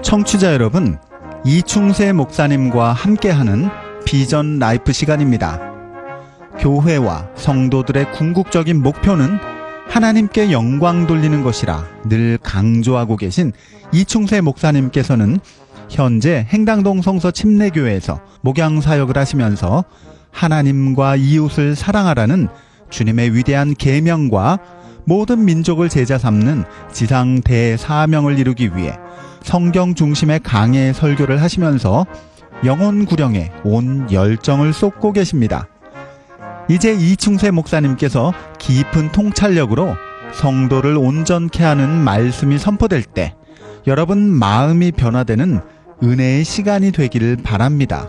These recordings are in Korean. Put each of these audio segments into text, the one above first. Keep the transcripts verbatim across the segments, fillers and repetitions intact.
청취자 여러분, 이충세 목사님과 함께하는 비전 라이프 시간입니다. 교회와 성도들의 궁극적인 목표는 하나님께 영광 돌리는 것이라 늘 강조하고 계신 이충세 목사님께서는 현재 행당동 성서 침례교회에서 목양 사역을 하시면서 하나님과 이웃을 사랑하라는 주님의 위대한 계명과 모든 민족을 제자 삼는 지상 대사명을 이루기 위해 성경 중심의 강해 설교를 하시면서 영혼 구령에 온 열정을 쏟고 계십니다. 이제 이충세 목사님께서 깊은 통찰력으로 성도를 온전케 하는 말씀이 선포될 때 여러분 마음이 변화되는 은혜의 시간이 되기를 바랍니다.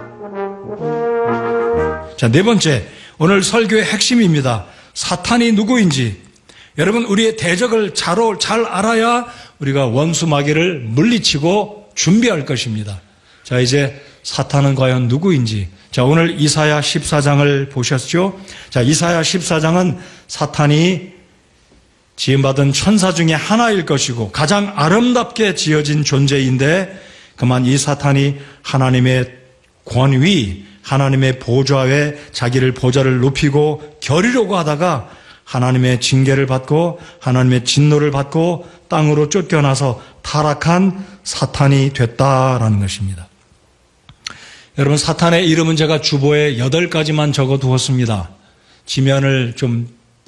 자, 네 번째, 오늘 설교의 핵심입니다. 사탄이 누구인지. 여러분, 우리의 대적을 잘, 잘 알아야 우리가 원수 마귀를 물리치고 준비할 것입니다. 자, 이제 사탄은 과연 누구인지. 자, 오늘 이사야 십사 장을 보셨죠? 자, 이사야 십사 장은 사탄이 지음받은 천사 중에 하나일 것이고 가장 아름답게 지어진 존재인데, 그만 이 사탄이 하나님의 권위, 하나님의 보좌에 자기를 보좌를 높이고 겨루려고 하다가 하나님의 징계를 받고 하나님의 진노를 받고 땅으로 쫓겨나서 타락한 사탄이 됐다라는 것입니다. 여러분, 사탄의 이름은 제가 주보에 여덟 가지만 적어두었습니다. 지면을 좀,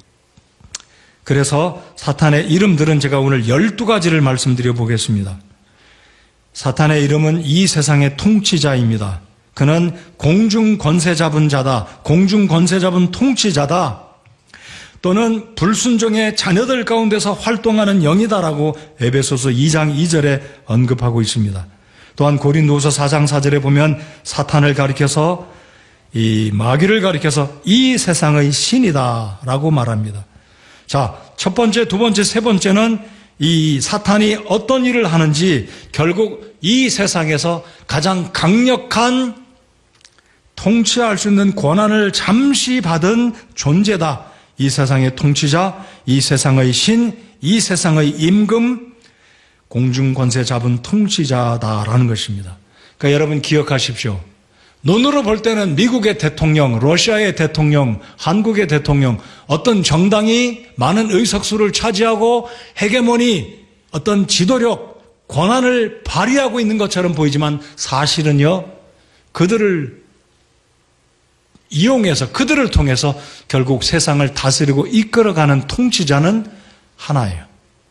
그래서 사탄의 이름들은 제가 오늘 열두 가지를 말씀드려 보겠습니다. 사탄의 이름은 이 세상의 통치자입니다. 그는 공중 권세 잡은 자다, 공중 권세 잡은 통치자다, 또는 불순종의 자녀들 가운데서 활동하는 영이다라고 에베소서 이 장 이 절에 언급하고 있습니다. 또한 고린도후서 사 장 사 절에 보면 사탄을 가리켜서, 이 마귀를 가리켜서 이 세상의 신이다라고 말합니다. 자, 첫 번째, 두 번째, 세 번째는 이 사탄이 어떤 일을 하는지, 결국 이 세상에서 가장 강력한 통치할 수 있는 권한을 잠시 받은 존재다. 이 세상의 통치자, 이 세상의 신, 이 세상의 임금, 공중 권세 잡은 통치자다라는 것입니다. 그러니까 여러분 기억하십시오. 눈으로 볼 때는 미국의 대통령, 러시아의 대통령, 한국의 대통령, 어떤 정당이 많은 의석수를 차지하고 헤게모니, 어떤 지도력, 권한을 발휘하고 있는 것처럼 보이지만 사실은요, 그들을 이용해서, 그들을 통해서 결국 세상을 다스리고 이끌어가는 통치자는 하나예요.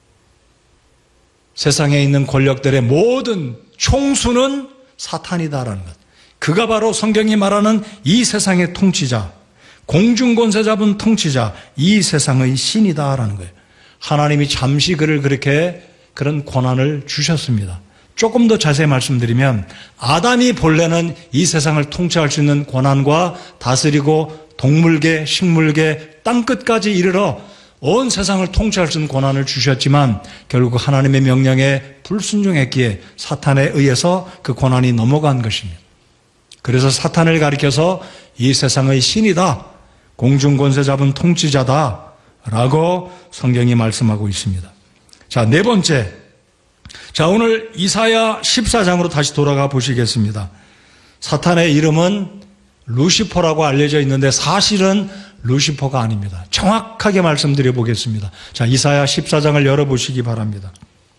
세상에 있는 권력들의 모든 총수는 사탄이다라는 것. 그가 바로 성경이 말하는 이 세상의 통치자, 공중권세 잡은 통치자, 이 세상의 신이다라는 거예요. 하나님이 잠시 그를 그렇게 그런 권한을 주셨습니다. 조금 더 자세히 말씀드리면, 아담이 본래는 이 세상을 통치할 수 있는 권한과 다스리고 동물계, 식물계, 땅끝까지 이르러 온 세상을 통치할 수 있는 권한을 주셨지만 결국 하나님의 명령에 불순종했기에 사탄에 의해서 그 권한이 넘어간 것입니다. 그래서 사탄을 가리켜서 이 세상의 신이다, 공중권세 잡은 통치자다 라고 성경이 말씀하고 있습니다. 자, 네 번째, 자, 오늘 이사야 십사 장으로 다시 돌아가 보시겠습니다. 사탄의 이름은 루시퍼라고 알려져 있는데 사실은 루시퍼가 아닙니다. 정확하게 말씀드려 보겠습니다. 자, 이사야 십사 장을 열어보시기 바랍니다.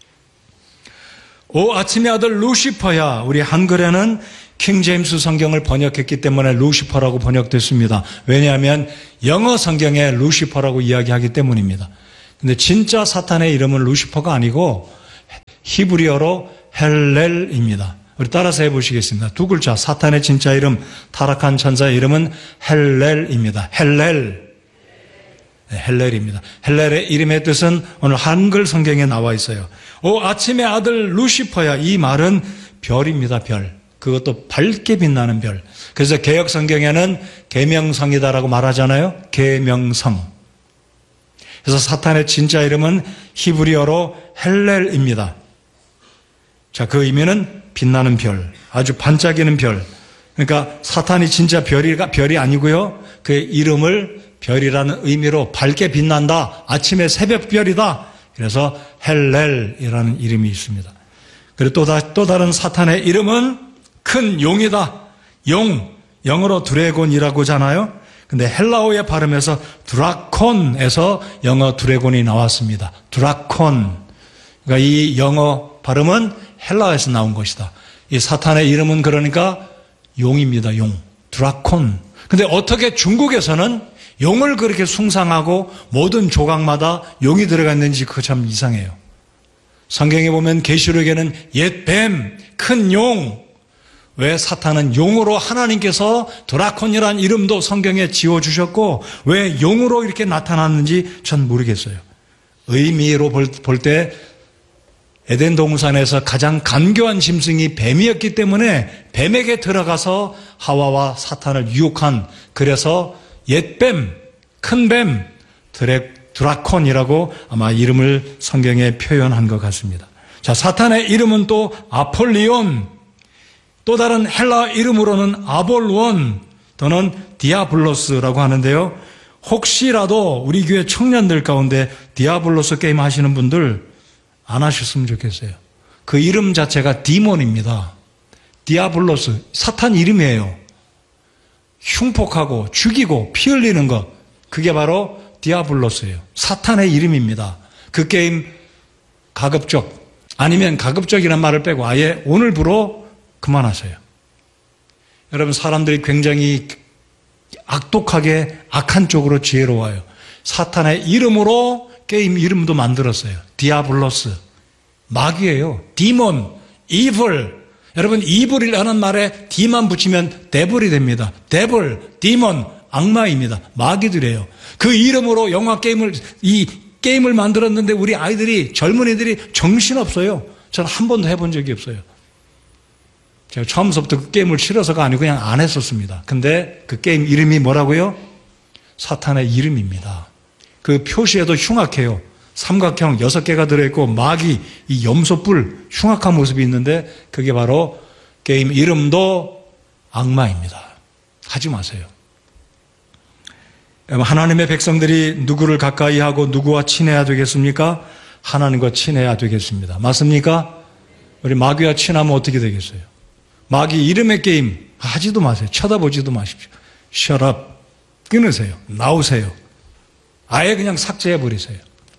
오 아침의 아들 루시퍼야. 우리 한글에는 킹제임스 성경을 번역했기 때문에 루시퍼라고 번역됐습니다. 왜냐하면 영어 성경에 루시퍼라고 이야기하기 때문입니다. 근데 진짜 사탄의 이름은 루시퍼가 아니고 히브리어로 헬렐입니다. 우리 따라서 해보시겠습니다. 두 글자, 사탄의 진짜 이름, 타락한 천사의 이름은 헬렐입니다. 헬렐. 네, 헬렐입니다. 헬렐의 이름의 뜻은 오늘 한글 성경에 나와 있어요. 오 아침의 아들 루시퍼야. 이 말은 별입니다. 별. 그것도 밝게 빛나는 별. 그래서 개역 성경에는 계명성이다라고 말하잖아요. 계명성. 그래서 사탄의 진짜 이름은 히브리어로 헬렐입니다. 자, 그 의미는 빛나는 별, 아주 반짝이는 별. 그러니까 사탄이 진짜 별이가 별이 아니고요. 그의 이름을 별이라는 의미로 밝게 빛난다. 아침의 새벽별이다. 그래서 헬렐이라는 이름이 있습니다. 그리고 또, 다, 또 다른 사탄의 이름은 큰 용이다. 용, 영어로 드래곤이라고 하잖아요. 근데 헬라어의 발음에서 드라콘에서 영어 드래곤이 나왔습니다. 드라콘. 그러니까 이 영어 발음은 헬라어에서 나온 것이다. 이 사탄의 이름은 그러니까 용입니다. 용. 드라콘. 근데 어떻게 중국에서는 용을 그렇게 숭상하고 모든 조각마다 용이 들어가 있는지 그거 참 이상해요. 성경에 보면 계시록에는 옛 뱀, 큰 용. 왜 사탄은 용으로 하나님께서 드라콘이라는 이름도 성경에 지어주셨고 왜 용으로 이렇게 나타났는지 전 모르겠어요. 의미로 볼 때 에덴 동산에서 가장 간교한 짐승이 뱀이었기 때문에 뱀에게 들어가서 하와와 사탄을 유혹한, 그래서 옛뱀, 큰뱀, 드라콘이라고 아마 이름을 성경에 표현한 것 같습니다. 자, 사탄의 이름은 또 아폴리온, 또 다른 헬라 이름으로는 아볼론 또는 디아블로스라고 하는데요. 혹시라도 우리 교회 청년들 가운데 디아블로스 게임 하시는 분들 안 하셨으면 좋겠어요. 그 이름 자체가 디몬입니다. 디아블로스, 사탄 이름이에요. 흉폭하고 죽이고 피 흘리는 것, 그게 바로 디아블로스예요. 사탄의 이름입니다. 그 게임 가급적, 아니면 가급적이라는 말을 빼고 아예 오늘부로 그만하세요. 여러분, 사람들이 굉장히 악독하게 악한 쪽으로 지혜로워요. 사탄의 이름으로 게임 이름도 만들었어요. 디아블로스. 마귀예요. 디몬, 이블. 여러분, 이블이라는 말에 D만 붙이면 데블이 됩니다. 데블, 디몬, 악마입니다. 마귀들이에요. 그 이름으로 영화 게임을, 이 게임을 만들었는데 우리 아이들이, 젊은이들이 정신없어요. 저는 한 번도 해본 적이 없어요. 제가 처음부터 그 게임을 싫어서가 아니고 그냥 안 했었습니다. 근데 그 게임 이름이 뭐라고요? 사탄의 이름입니다. 그 표시에도 흉악해요. 삼각형 여섯 개가 들어있고 마귀, 이 염소뿔, 흉악한 모습이 있는데 그게 바로 게임 이름도 악마입니다. 하지 마세요. 하나님의 백성들이 누구를 가까이 하고 누구와 친해야 되겠습니까? 하나님과 친해야 되겠습니다. 맞습니까? 우리 마귀와 친하면 어떻게 되겠어요? 마귀 이름의 게임 하지도 마세요. 쳐다보지도 마십시오. Shut up. 끊으세요. 나오세요. 아예 그냥 삭제해버리세요.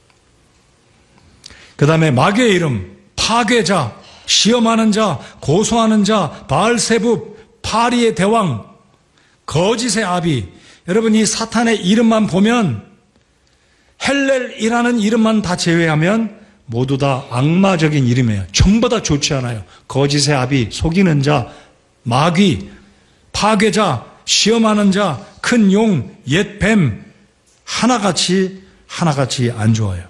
그 다음에 마귀의 이름, 파괴자, 시험하는 자, 고소하는 자, 바알세붑, 파리의 대왕, 거짓의 아비. 여러분, 이 사탄의 이름만 보면, 헬렐이라는 이름만 다 제외하면 모두 다 악마적인 이름이에요. 전부 다 좋지 않아요. 거짓의 아비, 속이는 자, 마귀, 파괴자, 시험하는 자, 큰 용, 옛 뱀, 하나같이 하나같이 안 좋아요.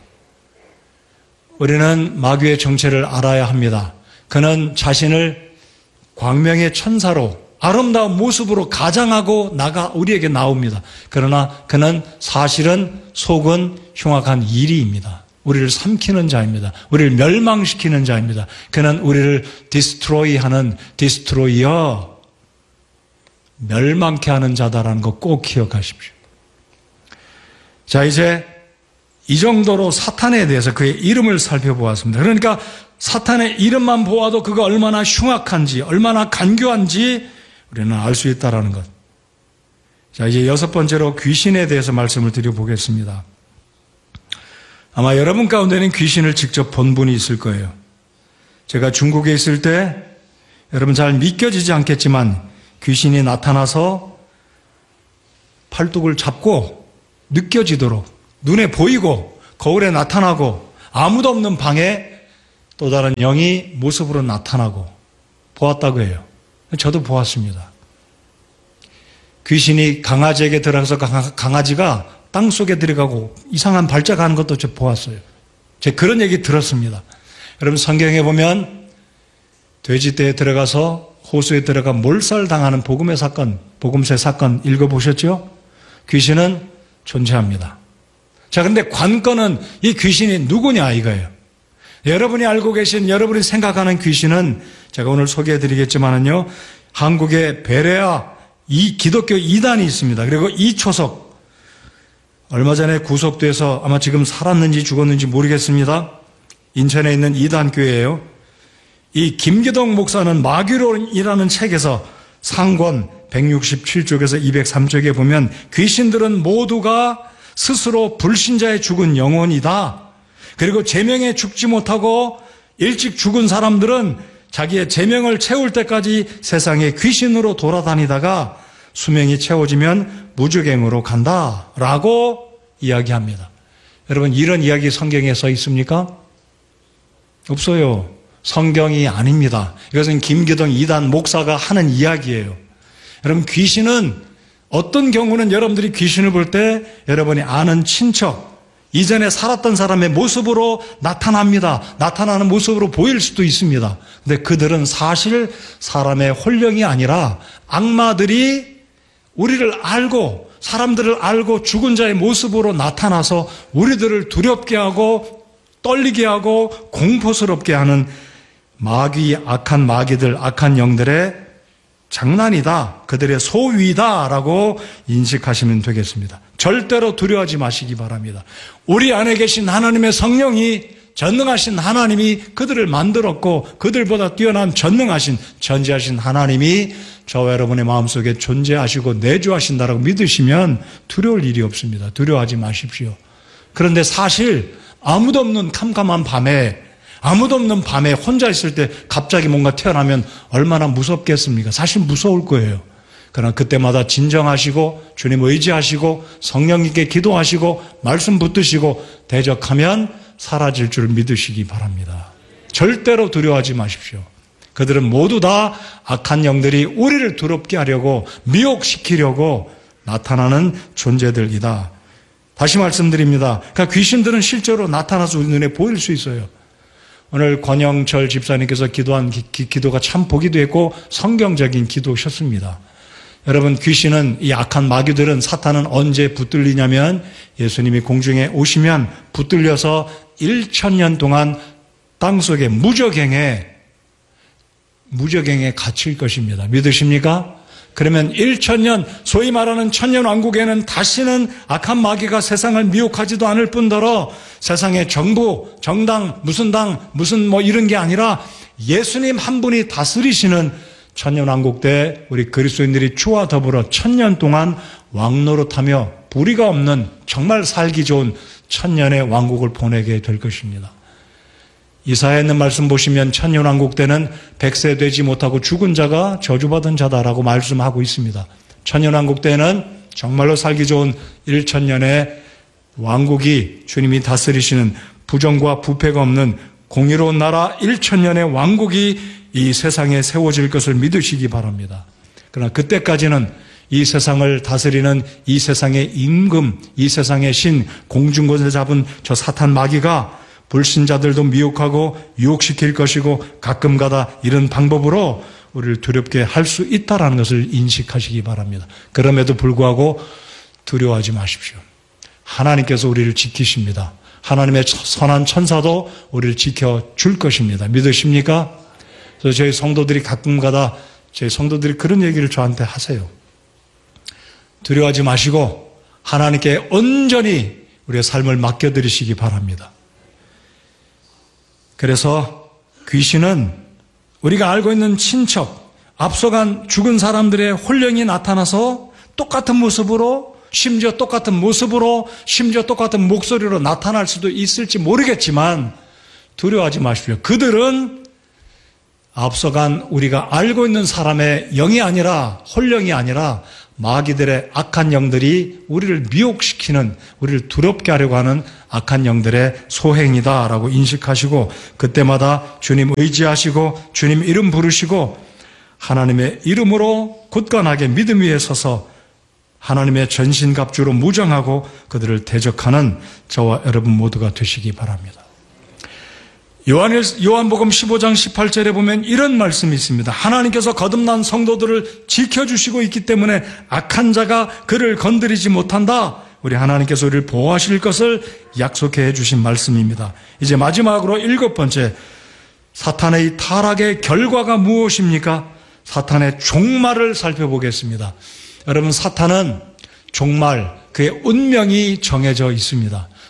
우리는 마귀의 정체를 알아야 합니다. 그는 자신을 광명의 천사로 아름다운 모습으로 가장하고 나가 우리에게 나옵니다. 그러나 그는 사실은 속은 흉악한 이리입니다. 우리를 삼키는 자입니다. 우리를 멸망시키는 자입니다. 그는 우리를 디스트로이하는 디스트로이어, 멸망케 하는 자다라는 거 꼭 기억하십시오. 자, 이제 이 정도로 사탄에 대해서 그의 이름을 살펴보았습니다. 그러니까 사탄의 이름만 보아도 그가 얼마나 흉악한지, 얼마나 간교한지 우리는 알 수 있다는 것. 자, 이제 여섯 번째로 귀신에 대해서 말씀을 드려보겠습니다. 아마 여러분 가운데는 귀신을 직접 본 분이 있을 거예요. 제가 중국에 있을 때 여러분 잘 믿겨지지 않겠지만 귀신이 나타나서 팔뚝을 잡고 느껴지도록 눈에 보이고 거울에 나타나고 아무도 없는 방에 또 다른 영이 모습으로 나타나고 보았다고 해요. 저도 보았습니다. 귀신이 강아지에게 들어가서 강아지가 땅속에 들어가고 이상한 발작하는 것도 저 보았어요. 제가 그런 얘기 들었습니다. 여러분, 성경에 보면 돼지떼에 들어가서 호수에 들어가 몰살당하는 복음의 사건, 복음서의 사건 읽어보셨죠? 귀신은 존재합니다. 자, 근데 관건은 이 귀신이 누구냐 이거예요. 여러분이 알고 계신, 여러분이 생각하는 귀신은 제가 오늘 소개해드리겠지만은요, 한국의 베레아 이 기독교 이단이 있습니다. 그리고 이초석, 얼마 전에 구속돼서 아마 지금 살았는지 죽었는지 모르겠습니다. 인천에 있는 이단교회예요. 이 김기동 목사는 마귀론이라는 책에서 상권 백육십칠 쪽에서 이백삼 쪽에 보면 귀신들은 모두가 스스로 불신자에 죽은 영혼이다. 그리고 제명에 죽지 못하고 일찍 죽은 사람들은 자기의 제명을 채울 때까지 세상에 귀신으로 돌아다니다가 수명이 채워지면 무주갱으로 간다라고 이야기합니다. 여러분, 이런 이야기 성경에 써 있습니까? 없어요. 성경이 아닙니다. 이것은 김기동 이단 목사가 하는 이야기예요. 여러분, 귀신은 어떤 경우는 여러분들이 귀신을 볼 때 여러분이 아는 친척, 이전에 살았던 사람의 모습으로 나타납니다. 나타나는 모습으로 보일 수도 있습니다. 근데 그들은 사실 사람의 혼령이 아니라 악마들이 우리를 알고 사람들을 알고 죽은 자의 모습으로 나타나서 우리들을 두렵게 하고 떨리게 하고 공포스럽게 하는 마귀, 악한 마귀들, 악한 영들의 장난이다, 그들의 소위다라고 인식하시면 되겠습니다. 절대로 두려워하지 마시기 바랍니다. 우리 안에 계신 하나님의 성령이, 전능하신 하나님이 그들을 만들었고 그들보다 뛰어난 전능하신 전지하신 하나님이 저와 여러분의 마음속에 존재하시고 내주하신다라고 믿으시면 두려울 일이 없습니다. 두려워하지 마십시오. 그런데 사실 아무도 없는 캄캄한 밤에, 아무도 없는 밤에 혼자 있을 때 갑자기 뭔가 태어나면 얼마나 무섭겠습니까? 사실 무서울 거예요. 그러나 그때마다 진정하시고 주님 의지하시고 성령님께 기도하시고 말씀 붙드시고 대적하면 사라질 줄 믿으시기 바랍니다. 절대로 두려워하지 마십시오. 그들은 모두 다 악한 영들이 우리를 두렵게 하려고 미혹시키려고 나타나는 존재들이다. 다시 말씀드립니다. 그러니까 귀신들은 실제로 나타나서 우리 눈에 보일 수 있어요. 오늘 권영철 집사님께서 기도한 기, 기, 기도가 참 보기도 했고 성경적인 기도셨습니다. 여러분, 귀신은, 이 악한 마귀들은, 사탄은 언제 붙들리냐면 예수님이 공중에 오시면 붙들려서 일천 년 동안 땅속에 무저갱에 무저갱에 갇힐 것입니다. 믿으십니까? 그러면 일천 년, 소위 말하는 천년 왕국에는 다시는 악한 마귀가 세상을 미혹하지도 않을 뿐더러 세상의 정부, 정당, 무슨 당, 무슨 뭐 이런 게 아니라 예수님 한 분이 다스리시는 천년 왕국 때 우리 그리스도인들이 주와 더불어 천년 동안 왕노릇하며 불의가 없는 정말 살기 좋은 천년의 왕국을 보내게 될 것입니다. 이사야에 있는 말씀 보시면 천년 왕국 때는 백세 되지 못하고 죽은 자가 저주받은 자다라고 말씀하고 있습니다. 천년 왕국 때는 정말로 살기 좋은 일천년의 왕국이 주님이 다스리시는 부정과 부패가 없는 공의로운 나라 일천년의 왕국이 이 세상에 세워질 것을 믿으시기 바랍니다. 그러나 그때까지는 이 세상을 다스리는 이 세상의 임금, 이 세상의 신, 공중권세 잡은 저 사탄 마귀가 불신자들도 미혹하고 유혹시킬 것이고 가끔가다 이런 방법으로 우리를 두렵게 할 수 있다는 것을 인식하시기 바랍니다. 그럼에도 불구하고 두려워하지 마십시오. 하나님께서 우리를 지키십니다. 하나님의 선한 천사도 우리를 지켜줄 것입니다. 믿으십니까? 그래서 저희 성도들이 가끔가다 저희 성도들이 그런 얘기를 저한테 하세요. 두려워하지 마시고 하나님께 온전히 우리의 삶을 맡겨드리시기 바랍니다. 그래서 귀신은 우리가 알고 있는 친척, 앞서간 죽은 사람들의 혼령이 나타나서 똑같은 모습으로, 심지어 똑같은 모습으로, 심지어 똑같은 목소리로 나타날 수도 있을지 모르겠지만 두려워하지 마십시오. 그들은 앞서간 우리가 알고 있는 사람의 영이 아니라, 혼령이 아니라 마귀들의 악한 영들이 우리를 미혹시키는, 우리를 두렵게 하려고 하는 악한 영들의 소행이다라고 인식하시고 그때마다 주님 의지하시고 주님 이름 부르시고 하나님의 이름으로 굳건하게 믿음 위에 서서 하나님의 전신갑주로 무장하고 그들을 대적하는 저와 여러분 모두가 되시기 바랍니다. 요한, 요한복음 십오 장 십팔 절에 보면 이런 말씀이 있습니다. 하나님께서 거듭난 성도들을 지켜주시고 있기 때문에 악한 자가 그를 건드리지 못한다. 우리 하나님께서 우리를 보호하실 것을 약속해 주신 말씀입니다. 이제 마지막으로 일곱 번째, 사탄의 타락의 결과가 무엇입니까? 사탄의 종말을 살펴보겠습니다. 여러분, 사탄은 종말, 그의 운명이 정해져 있습니다.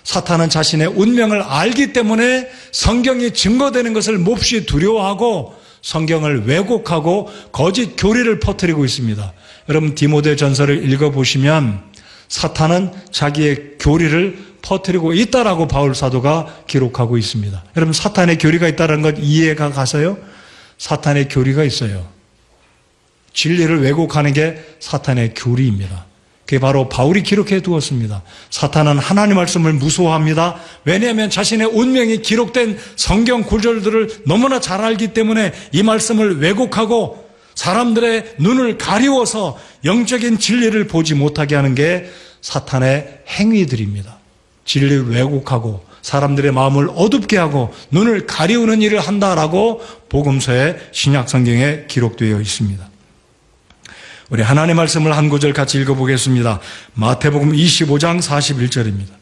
사탄은 자신의 운명을 알기 때문에 성경이 증거되는 것을 몹시 두려워하고 성경을 왜곡하고 거짓 교리를 퍼뜨리고 있습니다. 여러분 디모데 전서를 읽어보시면 사탄은 자기의 교리를 퍼뜨리고 있다라고 바울 사도가 기록하고 있습니다. 여러분 사탄의 교리가 있다는 것 이해가 가서요? 사탄의 교리가 있어요. 진리를 왜곡하는 게 사탄의 교리입니다. 그게 바로 바울이 기록해 두었습니다. 사탄은 하나님 말씀을 무서워합니다. 왜냐하면 자신의 운명이 기록된 성경 구절들을 너무나 잘 알기 때문에 이 말씀을 왜곡하고 사람들의 눈을 가리워서 영적인 진리를 보지 못하게 하는 게 사탄의 행위들입니다. 진리를 왜곡하고 사람들의 마음을 어둡게 하고 눈을 가리우는 일을 한다라고 복음서의 신약 성경에 기록되어 있습니다. 우리 하나님의 말씀을 한 구절 같이 읽어보겠습니다. 마태복음 이십오 장 사십일 절입니다.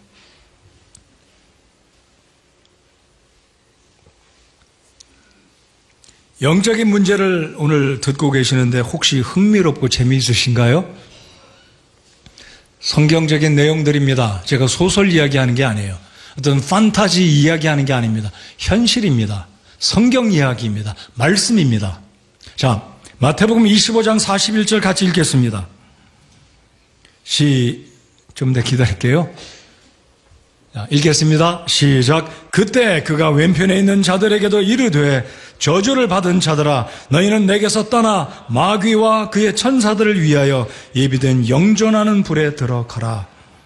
영적인 문제를 오늘 듣고 계시는데 혹시 흥미롭고 재미있으신가요? 성경적인 내용들입니다. 제가 소설 이야기하는 게 아니에요. 어떤 판타지 이야기하는 게 아닙니다. 현실입니다. 성경 이야기입니다. 말씀입니다. 자, 마태복음 이십오 장 사십일 절 같이 읽겠습니다. 시, 좀 더 기다릴게요. 자, 읽겠습니다. 시작. 그때 그가 왼편에 있는 자들에게도 이르되 저주를 받은 자들아 너희는 내게서 떠나 마귀와 그의 천사들을 위하여 예비된 영존하는 불에 들어가라.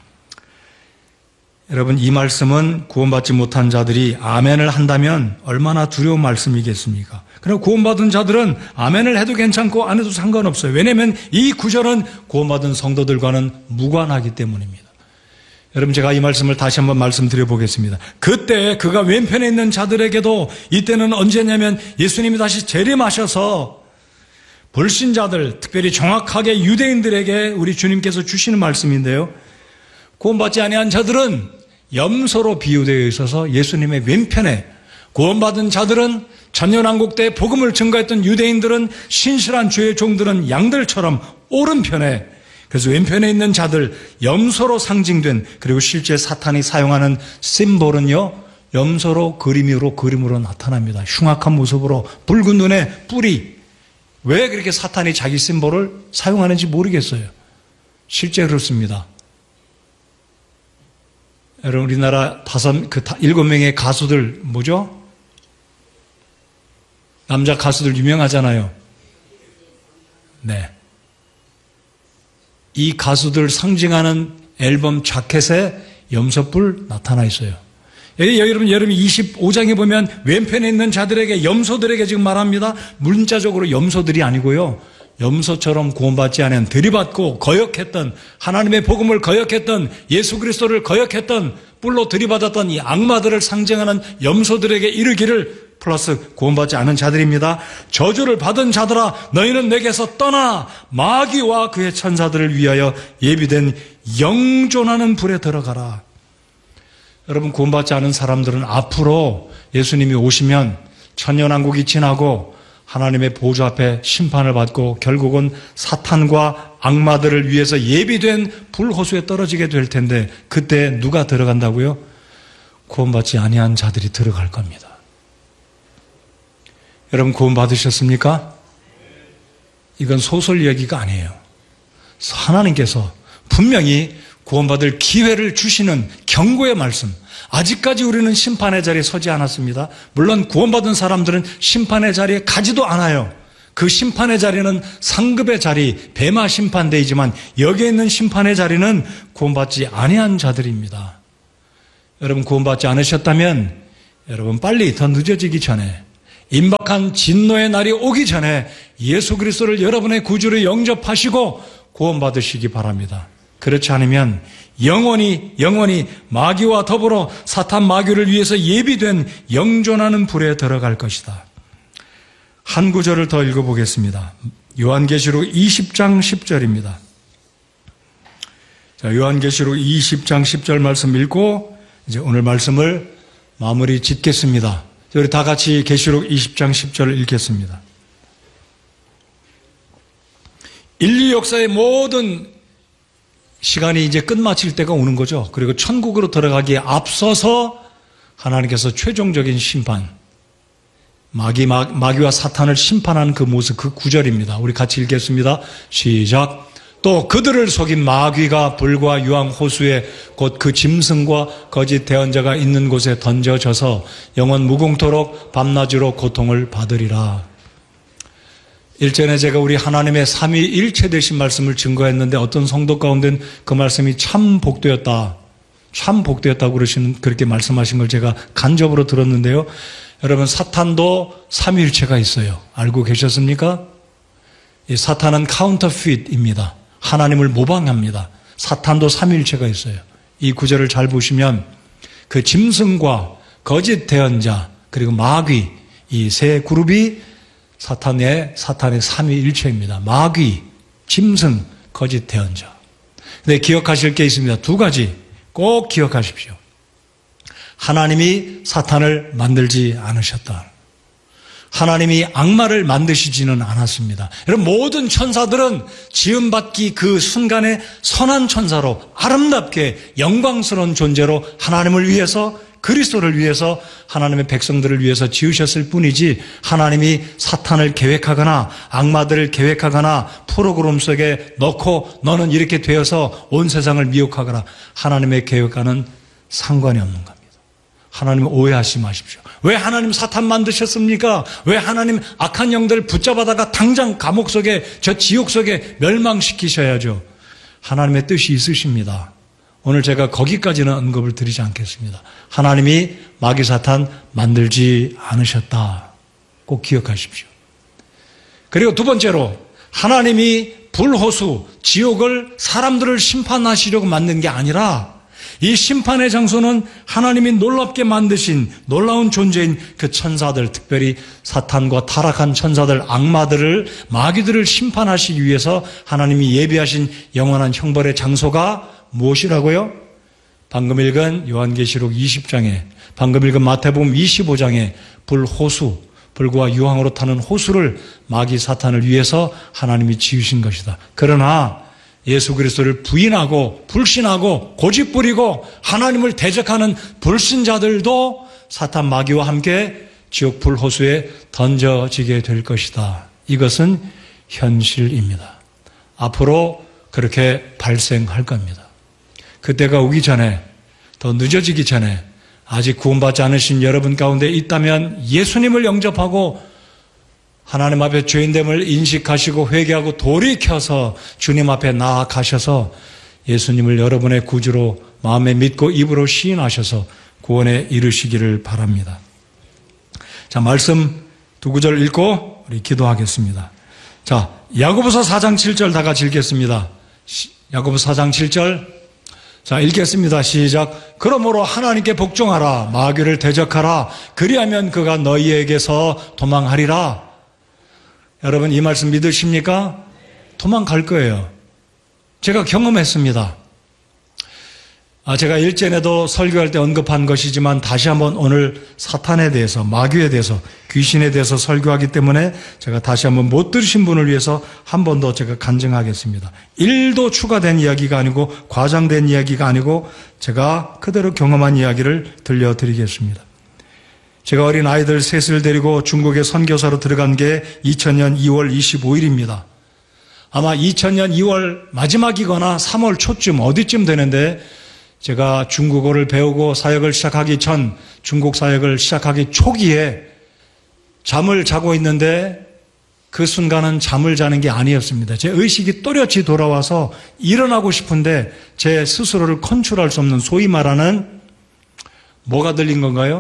여러분 이 말씀은 구원받지 못한 자들이 아멘을 한다면 얼마나 두려운 말씀이겠습니까? 그러나 구원받은 자들은 아멘을 해도 괜찮고 안 해도 상관없어요. 왜냐하면 이 구절은 구원받은 성도들과는 무관하기 때문입니다. 여러분 제가 이 말씀을 다시 한번 말씀드려 보겠습니다. 그때 그가 왼편에 있는 자들에게도 이때는 언제냐면 예수님이 다시 재림하셔서 불신자들 특별히 정확하게 유대인들에게 우리 주님께서 주시는 말씀인데요. 구원받지 아니한 자들은 염소로 비유되어 있어서 예수님의 왼편에, 구원받은 자들은 천년왕국 때 복음을 증거했던 유대인들은 신실한 주의 종들은 양들처럼 오른편에, 그래서 왼편에 있는 자들 염소로 상징된, 그리고 실제 사탄이 사용하는 심볼은요 염소로 그림으로 그림으로 나타납니다. 흉악한 모습으로 붉은 눈에 뿔이. 왜 그렇게 사탄이 자기 심볼을 사용하는지 모르겠어요. 실제 그렇습니다. 여러분 우리나라 다섯 그 일곱 명의 가수들 뭐죠? 남자 가수들 유명하잖아요. 네. 이 가수들 상징하는 앨범 자켓에 염소뿔 나타나 있어요. 여기 여러분, 여러분 이십오 장에 보면 왼편에 있는 자들에게, 염소들에게 지금 말합니다. 문자적으로 염소들이 아니고요. 염소처럼 구원받지 않은, 들이받고 거역했던, 하나님의 복음을 거역했던, 예수 그리스도를 거역했던, 뿔로 들이받았던 이 악마들을 상징하는 염소들에게 이르기를, 플러스 구원받지 않은 자들입니다. 저주를 받은 자들아 너희는 내게서 떠나 마귀와 그의 천사들을 위하여 예비된 영존하는 불에 들어가라. 여러분 구원받지 않은 사람들은 앞으로 예수님이 오시면 천년왕국이 지나고 하나님의 보좌 앞에 심판을 받고 결국은 사탄과 악마들을 위해서 예비된 불호수에 떨어지게 될 텐데, 그때 누가 들어간다고요? 구원받지 아니한 자들이 들어갈 겁니다. 여러분 구원 받으셨습니까? 이건 소설 이야기가 아니에요. 하나님께서 분명히 구원받을 기회를 주시는 경고의 말씀. 아직까지 우리는 심판의 자리에 서지 않았습니다. 물론 구원받은 사람들은 심판의 자리에 가지도 않아요. 그 심판의 자리는 상급의 자리, 베마 심판대이지만 여기에 있는 심판의 자리는 구원받지 아니한 자들입니다. 여러분 구원받지 않으셨다면 여러분 빨리, 더 늦어지기 전에, 임박한 진노의 날이 오기 전에 예수 그리스도를 여러분의 구주로 영접하시고 구원받으시기 바랍니다. 그렇지 않으면 영원히 영원히 마귀와 더불어 사탄 마귀를 위해서 예비된 영존하는 불에 들어갈 것이다. 한 구절을 더 읽어보겠습니다. 요한계시록 이십 장 십 절입니다. 자, 요한계시록 이십 장 십 절 말씀 읽고 이제 오늘 말씀을 마무리 짓겠습니다. 우리 다 같이 계시록 이십 장 십 절을 읽겠습니다. 인류 역사의 모든 시간이 이제 끝마칠 때가 오는 거죠. 그리고 천국으로 들어가기에 앞서서 하나님께서 최종적인 심판, 마귀, 마, 마귀와 사탄을 심판하는 그 모습, 그 구절입니다. 우리 같이 읽겠습니다. 시작. 또 그들을 속인 마귀가 불과 유황 호수에 곧 그 짐승과 거짓 대언자가 있는 곳에 던져져서 영원 무궁토록 밤낮으로 고통을 받으리라. 일전에 제가 우리 하나님의 삼위일체 되신 말씀을 증거했는데 어떤 성도 가운데는 그 말씀이 참 복되었다. 참 복되었다고 그러시는, 그렇게 말씀하신 걸 제가 간접으로 들었는데요. 여러분, 사탄도 삼위일체가 있어요. 알고 계셨습니까? 이 사탄은 카운터핏입니다. 하나님을 모방합니다. 사탄도 삼위일체가 있어요. 이 구절을 잘 보시면 그 짐승과 거짓 대언자 그리고 마귀 이 세 그룹이 사탄의 사탄의 삼위일체입니다. 마귀, 짐승, 거짓 대언자. 근데 기억하실 게 있습니다. 두 가지 꼭 기억하십시오. 하나님이 사탄을 만들지 않으셨다. 하나님이 악마를 만드시지는 않았습니다. 여러분, 모든 천사들은 지음받기 그 순간에 선한 천사로 아름답게 영광스러운 존재로 하나님을 위해서, 그리스도를 위해서, 하나님의 백성들을 위해서 지으셨을 뿐이지 하나님이 사탄을 계획하거나 악마들을 계획하거나 프로그램 속에 넣고 너는 이렇게 되어서 온 세상을 미혹하거나 하나님의 계획과는 상관이 없는 겁니다. 하나님 오해하지 마십시오. 왜 하나님 사탄 만드셨습니까? 왜 하나님 악한 영들을 붙잡아다가 당장 감옥 속에, 저 지옥 속에 멸망시키셔야죠. 하나님의 뜻이 있으십니다. 오늘 제가 거기까지는 언급을 드리지 않겠습니다. 하나님이 마귀 사탄 만들지 않으셨다. 꼭 기억하십시오. 그리고 두 번째로 하나님이 불호수, 지옥을 사람들을 심판하시려고 만든 게 아니라 이 심판의 장소는 하나님이 놀랍게 만드신 놀라운 존재인 그 천사들, 특별히 사탄과 타락한 천사들, 악마들을, 마귀들을 심판하시기 위해서 하나님이 예비하신 영원한 형벌의 장소가 무엇이라고요? 방금 읽은 요한계시록 이십 장에, 방금 읽은 마태복음 이십오 장에 불호수, 불과 유황으로 타는 호수를 마귀 사탄을 위해서 하나님이 지으신 것이다. 그러나 예수 그리스도를 부인하고 불신하고 고집부리고 하나님을 대적하는 불신자들도 사탄 마귀와 함께 지옥 불호수에 던져지게 될 것이다. 이것은 현실입니다. 앞으로 그렇게 발생할 겁니다. 그때가 오기 전에, 더 늦어지기 전에 아직 구원받지 않으신 여러분 가운데 있다면 예수님을 영접하고 하나님 앞에 죄인됨을 인식하시고 회개하고 돌이켜서 주님 앞에 나아가셔서 예수님을 여러분의 구주로 마음에 믿고 입으로 시인하셔서 구원에 이르시기를 바랍니다. 자, 말씀 두 구절 읽고 우리 기도하겠습니다. 자, 야고보서 사 장 칠 절 다 같이 읽겠습니다. 야고보 사 장 칠 절. 자, 읽겠습니다. 시작. 그러므로 하나님께 복종하라. 마귀를 대적하라. 그리하면 그가 너희에게서 도망하리라. 여러분, 이 말씀 믿으십니까? 도망갈 거예요. 제가 경험했습니다. 아, 제가 일전에도 설교할 때 언급한 것이지만 다시 한번 오늘 사탄에 대해서, 마귀에 대해서, 귀신에 대해서 설교하기 때문에 제가 다시 한번 못 들으신 분을 위해서 한 번 더 제가 간증하겠습니다. 일도 추가된 이야기가 아니고 과장된 이야기가 아니고 제가 그대로 경험한 이야기를 들려드리겠습니다. 제가 어린 아이들 셋을 데리고 중국에 선교사로 들어간 게 이천 년 이월 이십오일입니다. 아마 이천 년 이월 마지막이거나 삼월 초쯤 어디쯤 되는데 제가 중국어를 배우고 사역을 시작하기 전, 중국 사역을 시작하기 초기에 잠을 자고 있는데 그 순간은 잠을 자는 게 아니었습니다. 제 의식이 또렷이 돌아와서 일어나고 싶은데 제 스스로를 컨트롤할 수 없는, 소위 말하는 뭐가 들린 건가요?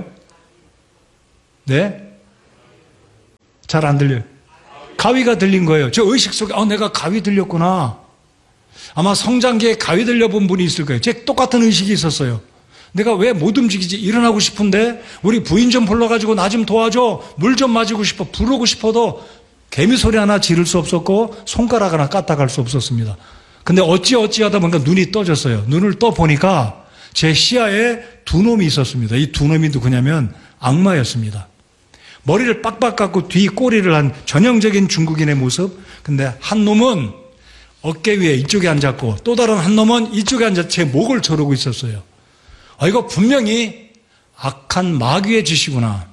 네? 잘 안 들려요. 가위가 들린 거예요. 저 의식 속에 아, 내가 가위 들렸구나. 아마 성장기에 가위 들려본 분이 있을 거예요. 제 똑같은 의식이 있었어요. 내가 왜 못 움직이지? 일어나고 싶은데 우리 부인 좀 불러가지고 나 좀 도와줘. 물 좀 맞고 싶어. 부르고 싶어도 개미 소리 하나 지를 수 없었고 손가락 하나 까딱할 수 없었습니다. 근데 어찌 어찌 하다 보니까 눈이 떠졌어요. 눈을 떠 보니까 제 시야에 두 놈이 있었습니다. 이 두 놈이 누구냐면 악마였습니다. 머리를 빡빡 깎고 뒤 꼬리를 한 전형적인 중국인의 모습. 근데 한 놈은 어깨 위에 이쪽에 앉았고 또 다른 한 놈은 이쪽에 앉아 제 목을 조르고 있었어요. 아, 이거 분명히 악한 마귀의 짓이구나.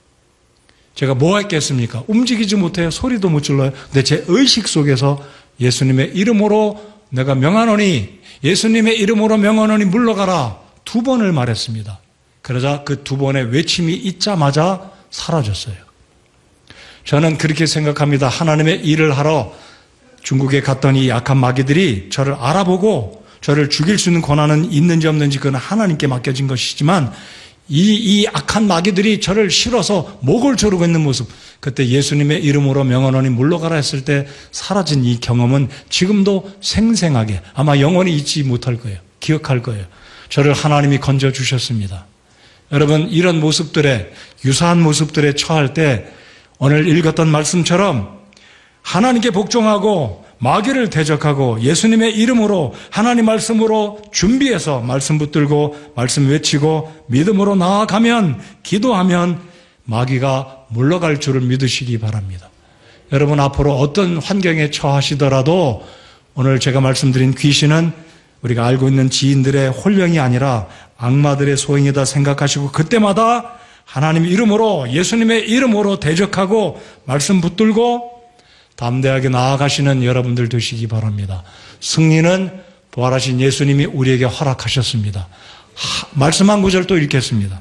제가 뭐 했겠습니까? 움직이지 못해요. 소리도 못 질러요. 근데 제 의식 속에서 예수님의 이름으로 내가 명하노니, 예수님의 이름으로 명하노니 물러가라 두 번을 말했습니다. 그러자 그 두 번의 외침이 있자마자 사라졌어요. 저는 그렇게 생각합니다. 하나님의 일을 하러 중국에 갔더니 약한 마귀들이 저를 알아보고 저를 죽일 수 있는 권한은 있는지 없는지 그건 하나님께 맡겨진 것이지만 이, 이 악한 마귀들이 저를 실어서 목을 조르고 있는 모습, 그때 예수님의 이름으로 명하노니 물러가라 했을 때 사라진 이 경험은 지금도 생생하게 아마 영원히 잊지 못할 거예요. 기억할 거예요. 저를 하나님이 건져주셨습니다. 여러분, 이런 모습들에, 유사한 모습들에 처할 때 오늘 읽었던 말씀처럼 하나님께 복종하고 마귀를 대적하고 예수님의 이름으로 하나님 말씀으로 준비해서 말씀 붙들고 말씀 외치고 믿음으로 나아가면, 기도하면 마귀가 물러갈 줄을 믿으시기 바랍니다. 여러분, 앞으로 어떤 환경에 처하시더라도 오늘 제가 말씀드린 귀신은 우리가 알고 있는 지인들의 혼령이 아니라 악마들의 소행이다 생각하시고 그때마다 하나님 이름으로, 예수님의 이름으로 대적하고 말씀 붙들고 담대하게 나아가시는 여러분들 되시기 바랍니다. 승리는 부활하신 예수님이 우리에게 허락하셨습니다. 하, 말씀 한 구절 또 읽겠습니다.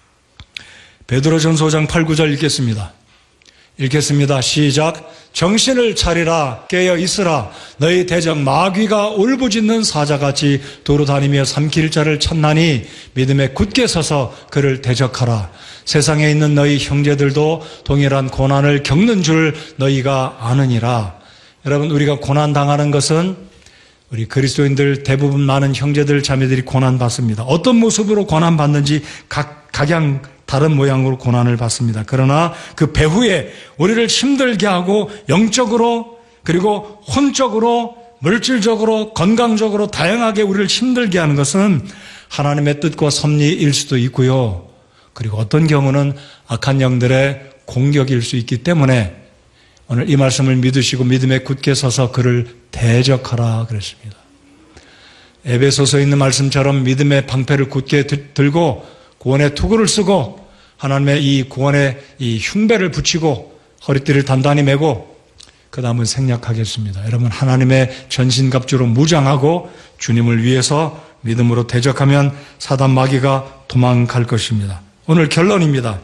베드로전서 오 장 팔, 구 절 읽겠습니다. 읽겠습니다. 시작. 정신을 차리라, 깨어 있으라. 너희 대적 마귀가 울부짖는 사자같이 도로다니며 삼킬 자를 찾나니 믿음에 굳게 서서 그를 대적하라. 세상에 있는 너희 형제들도 동일한 고난을 겪는 줄 너희가 아느니라. 여러분, 우리가 고난당하는 것은 우리 그리스도인들 대부분 많은 형제들 자매들이 고난받습니다. 어떤 모습으로 고난받는지 각, 각양 다른 모양으로 고난을 받습니다. 그러나 그 배후에 우리를 힘들게 하고 영적으로 그리고 혼적으로 물질적으로 건강적으로 다양하게 우리를 힘들게 하는 것은 하나님의 뜻과 섭리일 수도 있고요. 그리고 어떤 경우는 악한 영들의 공격일 수 있기 때문에 오늘 이 말씀을 믿으시고 믿음에 굳게 서서 그를 대적하라 그랬습니다. 에베소서에 있는 말씀처럼 믿음의 방패를 굳게 들고 구원의 투구를 쓰고 하나님의 이 구원의 이 흉배를 붙이고 허리띠를 단단히 메고 그 다음은 생략하겠습니다. 여러분, 하나님의 전신갑주로 무장하고 주님을 위해서 믿음으로 대적하면 사단 마귀가 도망갈 것입니다. 오늘 결론입니다.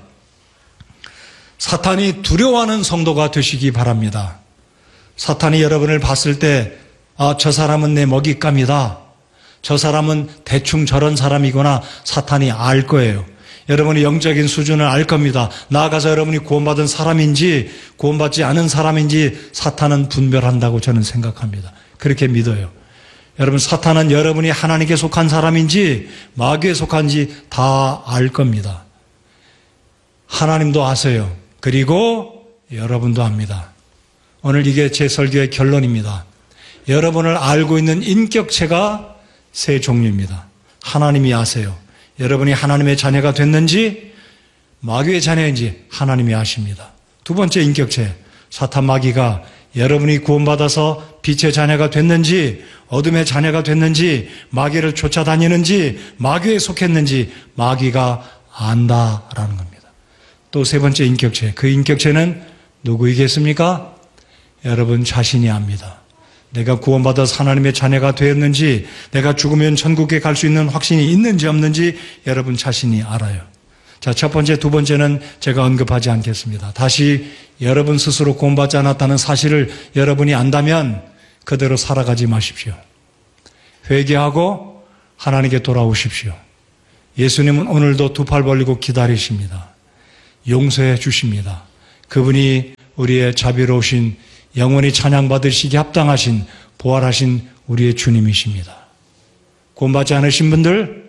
사탄이 두려워하는 성도가 되시기 바랍니다. 사탄이 여러분을 봤을 때 아, 저 사람은 내 먹잇감이다. 저 사람은 대충 저런 사람이구나 사탄이 알 거예요. 여러분의 영적인 수준을 알 겁니다. 나아가서 여러분이 구원받은 사람인지 구원받지 않은 사람인지 사탄은 분별한다고 저는 생각합니다. 그렇게 믿어요. 여러분, 사탄은 여러분이 하나님께 속한 사람인지 마귀에 속한지 다 알 겁니다. 하나님도 아세요. 그리고 여러분도 압니다. 오늘 이게 제 설교의 결론입니다. 여러분을 알고 있는 인격체가 세 종류입니다. 하나님이 아세요. 여러분이 하나님의 자녀가 됐는지 마귀의 자녀인지 하나님이 아십니다. 두 번째 인격체, 사탄 마귀가 여러분이 구원받아서 빛의 자녀가 됐는지 어둠의 자녀가 됐는지 마귀를 쫓아다니는지 마귀에 속했는지 마귀가 안다라는 겁니다. 또 세 번째 인격체, 그 인격체는 누구이겠습니까? 여러분 자신이 압니다. 내가 구원받아서 하나님의 자녀가 되었는지 내가 죽으면 천국에 갈 수 있는 확신이 있는지 없는지 여러분 자신이 알아요. 자, 첫 번째, 두 번째는 제가 언급하지 않겠습니다. 다시 여러분 스스로 구원받지 않았다는 사실을 여러분이 안다면 그대로 살아가지 마십시오. 회개하고 하나님께 돌아오십시오. 예수님은 오늘도 두 팔 벌리고 기다리십니다. 용서해 주십니다. 그분이 우리의 자비로우신 영원히 찬양받으시기 합당하신 부활하신 우리의 주님이십니다. 구원받지 않으신 분들